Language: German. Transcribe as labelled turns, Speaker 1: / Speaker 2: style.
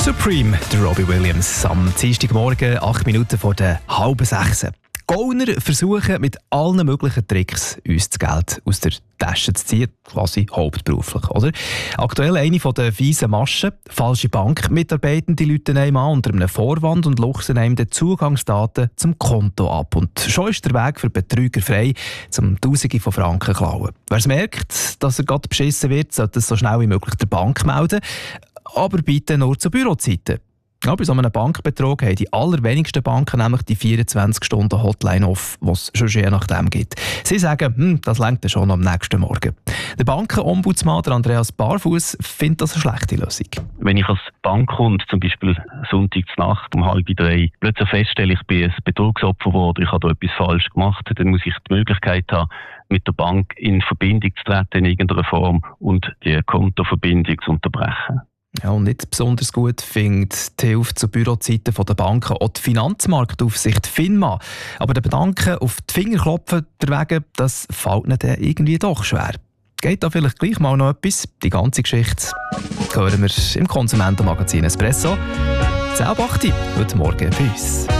Speaker 1: Supreme, der Robbie Williams. Am Dienstagmorgen, 8 Minuten vor der 5:30. Gauner versuchen mit allen möglichen Tricks, uns das Geld aus der Tasche zu ziehen, quasi hauptberuflich, oder? Aktuell eine der fiesen Maschen. Falsche Bankmitarbeitende rufen einem an unter einem Vorwand und luchsen einem die Zugangsdaten zum Konto ab. Und schon ist der Weg für Betrüger frei, um Tausende von Franken zu klauen. Wer es merkt, dass er gerade beschissen wird, sollte es so schnell wie möglich der Bank melden. Aber bitte nur zu Bürozeiten. Ja, bei so einem Bankbetrug haben die allerwenigsten Banken nämlich die 24-Stunden-Hotline off, die es schon je nachdem gibt. Sie sagen, das reicht schon am nächsten Morgen. Der Bankenombudsmann, der Andreas Barfuß, findet das eine schlechte Lösung.
Speaker 2: Wenn ich als Bankkunde zum Beispiel Sonntagsnacht um 2:30 plötzlich feststelle, ich bin ein Betrugsopfer geworden, ich habe da etwas falsch gemacht, dann muss ich die Möglichkeit haben, mit der Bank in Verbindung zu treten in irgendeiner Form und die Kontoverbindung zu unterbrechen.
Speaker 1: Ja, und nicht besonders gut findet die Hilfe zu Bürozeiten der Banken auch die Finanzmarktaufsicht FINMA. Aber der Banken auf die Finger klopfen derwegen, das fällt ihnen dann irgendwie doch schwer. Geht da vielleicht gleich mal noch etwas? Die ganze Geschichte hören wir im Konsumentenmagazin Espresso. 10:08 heute Morgen bei uns.